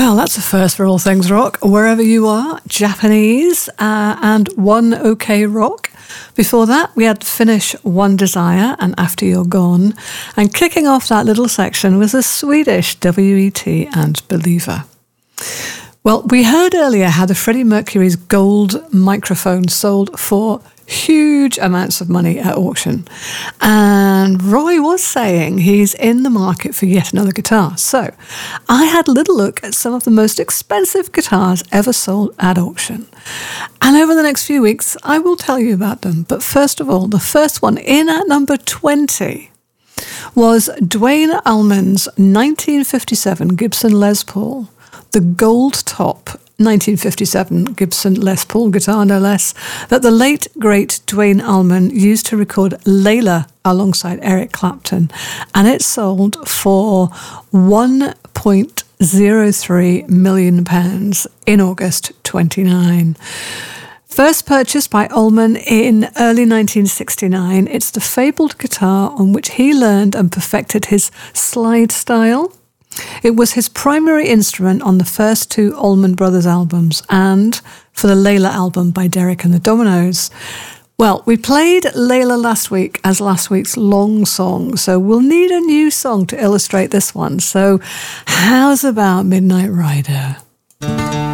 Well, that's a first for all things rock, wherever you are, Japanese and One OK Rock. Before that, we had Finnish One Desire and After You're Gone. And kicking off that little section was the Swedish WET and Believer. Well, we heard earlier how the Freddie Mercury's gold microphone sold for huge amounts of money at auction. And Roy was saying he's in the market for yet another guitar. So I had a little look at some of the most expensive guitars ever sold at auction. And over the next few weeks, I will tell you about them. But first of all, the first one in at number 20 was Duane Allman's 1957 Gibson Les Paul, the gold top 1957 Gibson Les Paul guitar, no less, that the late, great Duane Allman used to record Layla alongside Eric Clapton. And it sold for £1.03 million in August 29. First purchased by Allman in early 1969, it's the fabled guitar on which he learned and perfected his slide style. It was his primary instrument on the first two Allman Brothers albums and for the Layla album by Derek and the Dominos. Well, we played Layla last week as last week's long song, so we'll need a new song to illustrate this one. So how's about Midnight Rider?